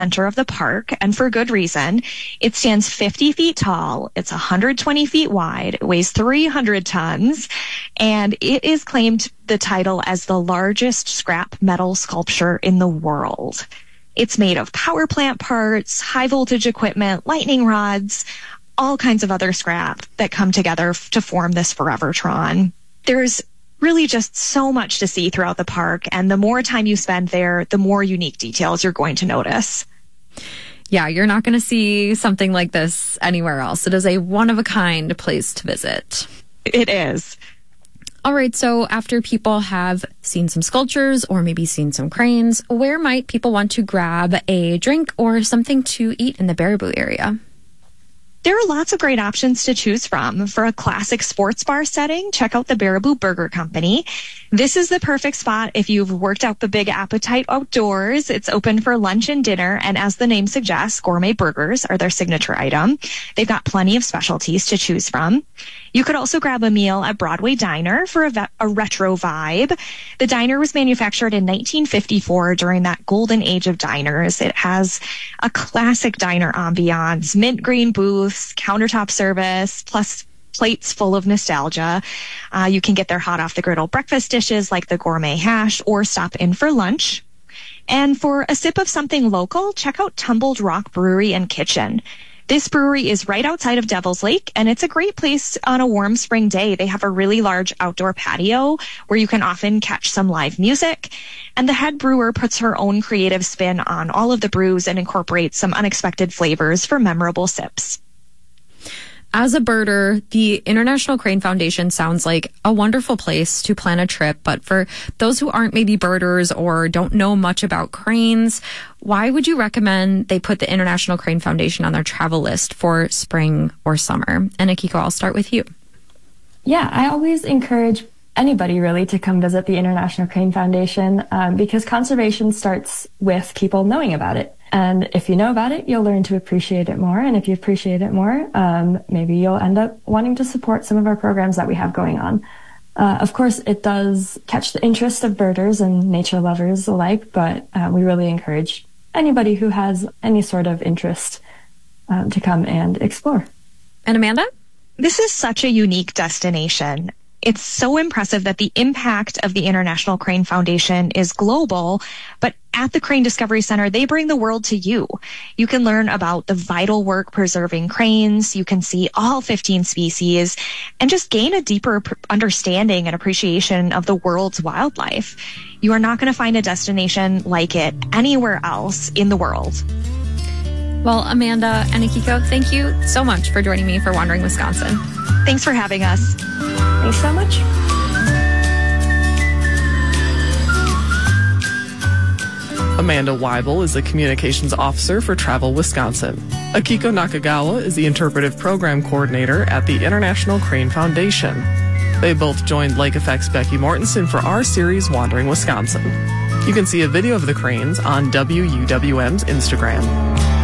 center of the park, and for good reason. It stands 50 feet tall. It's 120 feet wide. It weighs 300 tons, and it is claimed the title as the largest scrap metal sculpture in the world. It's made of power plant parts, high voltage equipment, lightning rods, all kinds of other scrap that come together to form this Forevertron. There's really just so much to see throughout the park, and the more time you spend there, the more unique details you're going to notice. Yeah, you're not going to see something like this anywhere else. It is a one-of-a-kind place to visit. It is. All right, so after people have seen some sculptures or maybe seen some cranes, where might people want to grab a drink or something to eat in the Baraboo area? There are lots of great options to choose from. For a classic sports bar setting, check out the Baraboo Burger Company. This is the perfect spot if you've worked out the big appetite outdoors. It's open for lunch and dinner, and as the name suggests, gourmet burgers are their signature item. They've got plenty of specialties to choose from. You could also grab a meal at Broadway Diner for a retro vibe. The diner was manufactured in 1954 during that golden age of diners. It has a classic diner ambiance, mint green booths, countertop service, plus plates full of nostalgia. You can get their hot off the griddle breakfast dishes like the gourmet hash or stop in for lunch. And for a sip of something local, check out Tumbled Rock Brewery and Kitchen. This brewery is right outside of Devil's Lake, and it's a great place on a warm spring day. They have a really large outdoor patio where you can often catch some live music. And the head brewer puts her own creative spin on all of the brews and incorporates some unexpected flavors for memorable sips. As a birder, the International Crane Foundation sounds like a wonderful place to plan a trip. But for those who aren't maybe birders or don't know much about cranes, why would you recommend they put the International Crane Foundation on their travel list for spring or summer? And Akiko, I'll start with you. Yeah, I always encourage anybody really to come visit the International Crane Foundation because conservation starts with people knowing about it. And if you know about it, you'll learn to appreciate it more. And if you appreciate it more, maybe you'll end up wanting to support some of our programs that we have going on. Of course, it does catch the interest of birders and nature lovers alike, but we really encourage anybody who has any sort of interest to come and explore. And Amanda? This is such a unique destination. It's so impressive that the impact of the International Crane Foundation is global, but at the Crane Discovery Center, they bring the world to you. You can learn about the vital work preserving cranes. You can see all 15 species and just gain a deeper understanding and appreciation of the world's wildlife. You are not going to find a destination like it anywhere else in the world. Well, Amanda and Akiko, thank you so much for joining me for Wandering Wisconsin. Thanks for having us. Thanks so much. Amanda Weibel is the Communications Officer for Travel Wisconsin. Akiko Nakagawa is the Interpretive Program Coordinator at the International Crane Foundation. They both joined Lake Effect's Becky Mortensen for our series Wandering Wisconsin. You can see a video of the cranes on WUWM's Instagram.